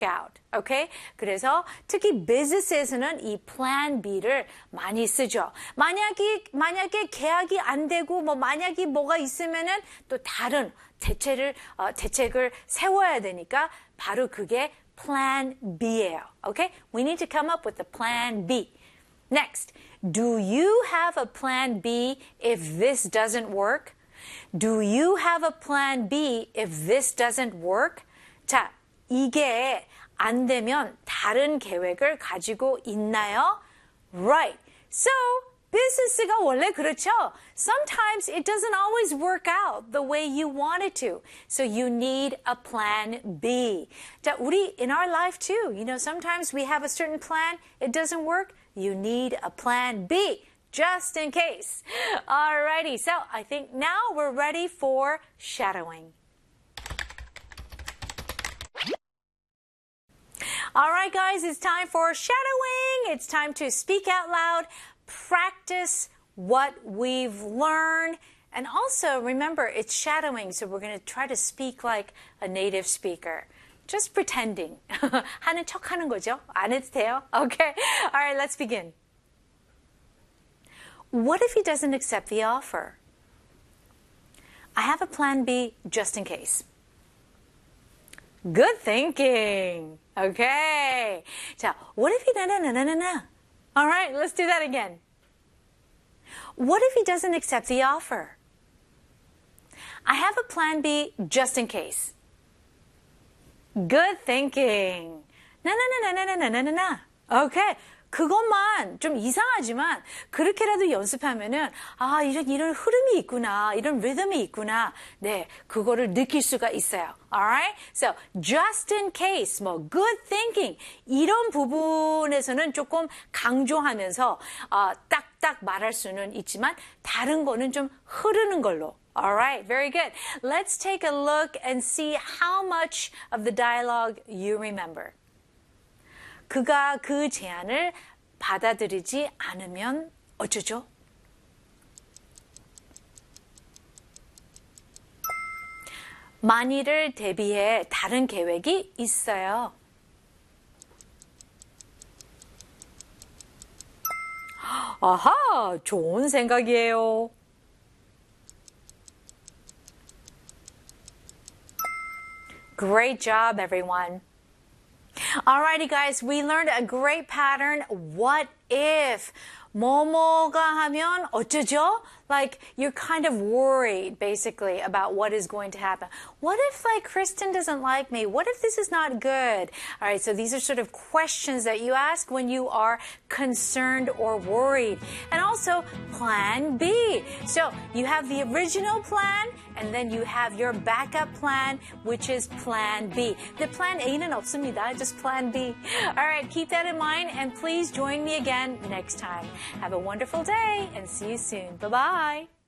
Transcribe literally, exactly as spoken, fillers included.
out. Okay? 그래서 특히 business에서는 이 plan B를 많이 쓰죠. 만약에 만약에 계약이 안 되고 뭐 만약에 뭐가 있으면은 또 다른 대책을 어, 대책을 세워야 되니까 바로 그게 plan B예요. Okay? We need to come up with a plan B. Next, do you have a plan B if this doesn't work? Do you have a plan B if this doesn't work? 자, 이게 안 되면 다른 계획을 가지고 있나요? Right. So, business가 원래 그렇죠. Sometimes it doesn't always work out the way you want it to. So you need a plan B. 자, 우리 in our life too, you know, sometimes we have a certain plan, it doesn't work. You need a plan B, just in case. Alrighty, so I think now we're ready for shadowing. Alright guys, it's time for shadowing. It's time to speak out loud, practice what we've learned, and also remember it's shadowing, so we're going to try to speak like a native speaker. Just pretending. 하는 척 하는 거죠? 안 해도 돼요? Okay. Alright, let's begin. What if he doesn't accept the offer? I have a plan B just in case. Good thinking. Okay. 자, what if he na na na na na na? All right, let's do that again. What if he doesn't accept the offer? I have a plan B just in case. Good thinking. Na na na na na na na na na. Okay. 그것만 좀 이상하지만 그렇게라도 연습하면은 아 이런 이런 흐름이 있구나 이런 리듬이 있구나 네 그거를 느낄 수가 있어요. Alright, so just in case 뭐 good thinking 이런 부분에서는 조금 강조하면서 어, 딱딱 말할 수는 있지만 다른 거는 좀 흐르는 걸로. Alright, very good. Let's take a look and see how much of the dialogue you remember. 그가 그 제안을 받아들이지 않으면 어쩌죠? 만일을 대비해 다른 계획이 있어요. 아하, 좋은 생각이에요. Great job, everyone. Alrighty guys, we learned a great pattern. What if? 뭐뭐가 하면 어쩌죠? Like you're kind of worried basically about what is going to happen. What if like Kristen doesn't like me? What if this is not good? All right, so these are sort of questions that you ask when you are concerned or worried. And also plan B. So you have the original plan and then you have your backup plan, which is plan B. The plan A는 없습니다. Just plan B. All right, keep that in mind and please join me again next time. Have a wonderful day and see you soon. Bye-bye.